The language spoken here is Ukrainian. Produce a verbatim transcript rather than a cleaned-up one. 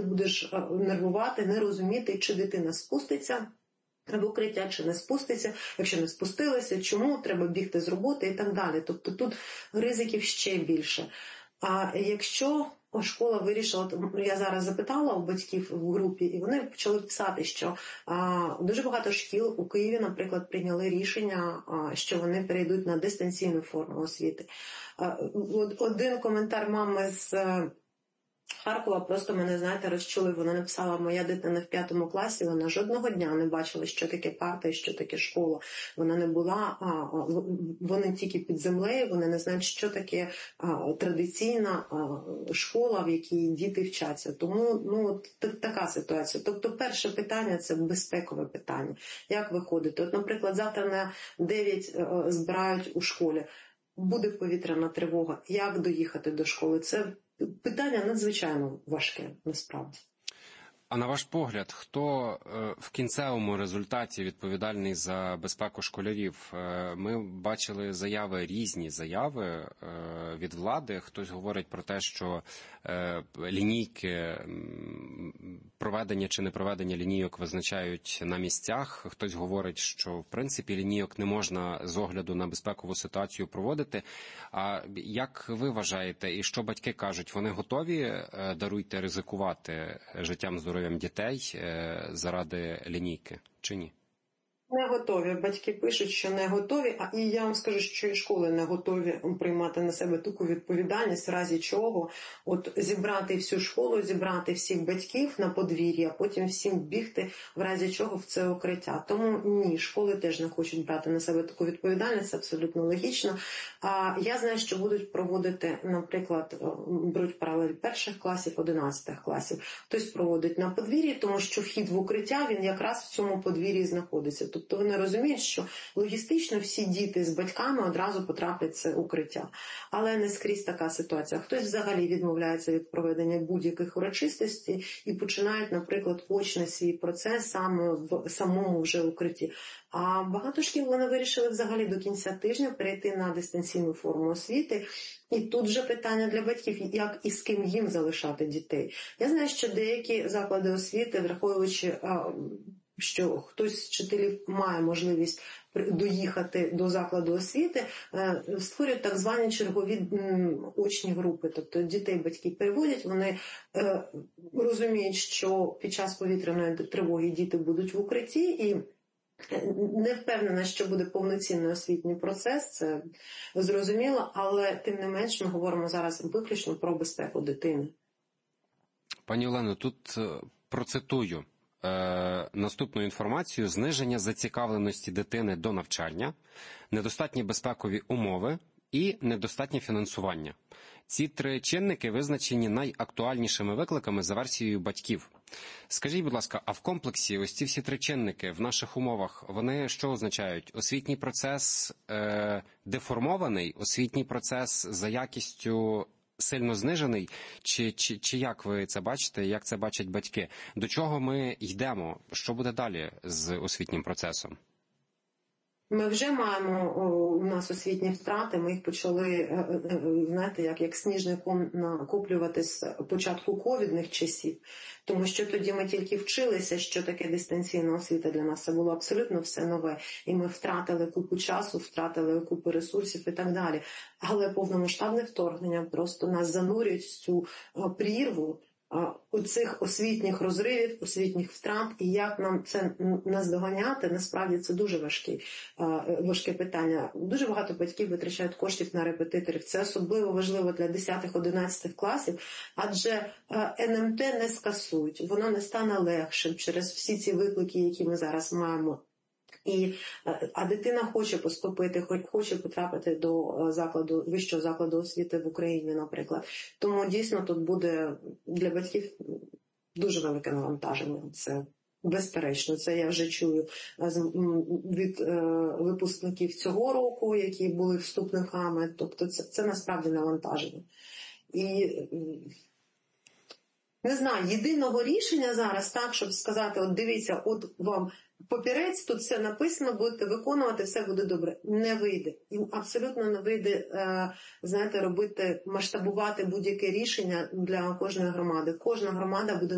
ти будеш нервувати, не розуміти, чи дитина спуститься в укриття, чи не спуститься, якщо не спустилася, чому, треба бігти з роботи і так далі. Тобто тут ризиків ще більше. А якщо школа вирішила, я зараз запитала у батьків в групі, і вони почали писати, що а, дуже багато шкіл у Києві, наприклад, прийняли рішення, а, що вони перейдуть на дистанційну форму освіти. А, один коментар мами з Харкова просто мене, знаєте, розчули. Вона написала: моя дитина в п'ятому класі, вона жодного дня не бачила, що таке парта і що таке школа. Вона не була, а, вони тільки під землею, вони не знають, що таке а, традиційна а, школа, в якій діти вчаться. Тому ну, от така ситуація. Тобто перше питання – це безпекове питання. Як виходити? От, наприклад, завтра на дев'ять збирають у школі. Буде повітряна тривога. Як доїхати до школи? Це питання надзвичайно важке, насправді. А на ваш погляд, хто в кінцевому результаті відповідальний за безпеку школярів? Ми бачили заяви, різні заяви від влади. Хтось говорить про те, що лінійки, проведення чи не проведення лінійок визначають на місцях. Хтось говорить, що в принципі лінійок не можна з огляду на безпекову ситуацію проводити. А як ви вважаєте, і що батьки кажуть, вони готові, даруйте, ризикувати життям, здоров'ям дітей заради лінійки, чи ні? Не готові. Батьки пишуть, що не готові, а і я вам скажу, що і школи не готові приймати на себе таку відповідальність, в разі чого от зібрати всю школу, зібрати всіх батьків на подвір'я, а потім всім бігти, в разі чого в це укриття. Тому ні, школи теж не хочуть брати на себе таку відповідальність, це абсолютно логічно. А я знаю, що будуть проводити, наприклад, беруть паралель перших класів, одинадцятих класів. Хтось проводить на подвір'ї, тому що вхід в укриття, він якраз в цьому подвір'ї знаходиться. Тобто вони розуміють, що логістично всі діти з батьками одразу потраплять в це укриття. Але не скрізь така ситуація. Хтось взагалі відмовляється від проведення будь-яких урочистостей і починають, наприклад, очний свій процес саме в самому вже укритті. А багато шкіл вони вирішили взагалі до кінця тижня перейти на дистанційну форму освіти. І тут вже питання для батьків, як і з ким їм залишати дітей. Я знаю, що деякі заклади освіти, враховуючи, що хтось з вчителів має можливість доїхати до закладу освіти, створюють так звані чергові очні групи. Тобто дітей батьки переводять, вони розуміють, що під час повітряної тривоги діти будуть в укритті, і не впевнена, що буде повноцінний освітній процес, це зрозуміло, але тим не менш ми говоримо зараз виключно про безпеку дитини. Пані Олено, тут процитую е, наступну інформацію: зниження зацікавленості дитини до навчання, недостатні безпекові умови і недостатнє фінансування. Ці три чинники визначені найактуальнішими викликами за версією батьків. Скажіть, будь ласка, а в комплексі ось ці всі три чинники в наших умовах, вони що означають? Освітній процес е, деформований, освітній процес за якістю сильно знижений, чи, чи, чи як ви це бачите, як це бачать батьки? До чого ми йдемо? Що буде далі з освітнім процесом? Ми вже маємо у нас освітні втрати, ми їх почали, знаєте, як, як сніжний ком накоплювати з початку ковідних часів, тому що тоді ми тільки вчилися, що таке дистанційна освіта для нас, це було абсолютно все нове, і ми втратили купу часу, втратили купу ресурсів і так далі. Але повномасштабне вторгнення просто нас занурюють в цю прірву оцих освітніх розривів, освітніх втрат, і як нам це наздоганяти, насправді це дуже важке, важке питання. Дуже багато батьків витрачають коштів на репетиторів. Це особливо важливо для десятих-одинадцятих класів, адже ен ем те не скасують, воно не стане легшим через всі ці виклики, які ми зараз маємо. І, а дитина хоче поступити, хоче потрапити до закладу, вищого закладу освіти в Україні, наприклад. Тому дійсно тут буде для батьків дуже велике навантаження. Це безперечно. Це я вже чую від випускників цього року, які були вступниками. Тобто це, це насправді навантаження. І не знаю, єдиного рішення зараз так, щоб сказати, от дивіться, от вам папірець, тут все написано, будете виконувати, все буде добре. Не вийде. І абсолютно не вийде, знаєте, робити, масштабувати будь-яке рішення для кожної громади. Кожна громада буде